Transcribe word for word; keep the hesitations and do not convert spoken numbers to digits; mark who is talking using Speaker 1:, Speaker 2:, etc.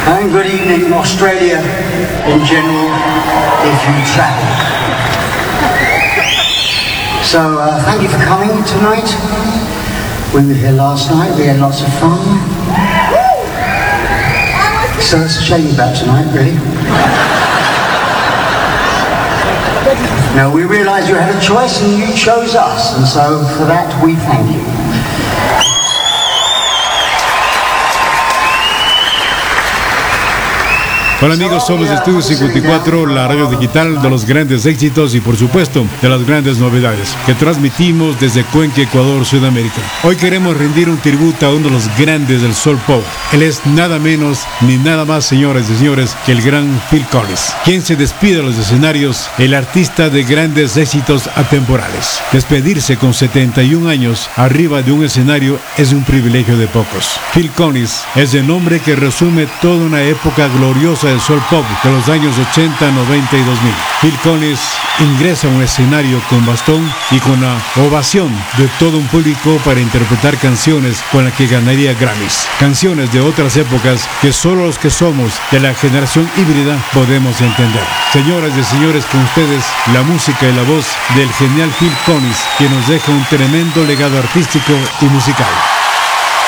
Speaker 1: And good evening, Australia in general, if you travel. So, uh, thank you for coming tonight. We were here last night, we had lots of fun. So it's a shame about tonight, really. Now, we realise you had a choice and you chose us, and so for that we thank you.
Speaker 2: Hola amigos, somos Estudio cincuenta y cuatro, la radio digital de los grandes éxitos y por supuesto de las grandes novedades que transmitimos desde Cuenca, Ecuador, Sudamérica. Hoy queremos rendir un tributo a uno de los grandes del soul pop. Él es nada menos ni nada más, señores y señores, que el gran Phil Collins, quien se despide de los escenarios, el artista de grandes éxitos atemporales. Despedirse con setenta y un años arriba de un escenario es un privilegio de pocos. Phil Collins es el nombre que resume toda una época gloriosa del soul pop de los años ochenta, noventa y dos mil. Phil Collins ingresa a un escenario con bastón y con la ovación de todo un público para interpretar canciones con las que ganaría Grammys. Canciones de otras épocas que solo los que somos de la generación híbrida podemos entender. Señoras y señores, con ustedes la música y la voz del genial Phil Collins, que nos deja un tremendo legado artístico y musical.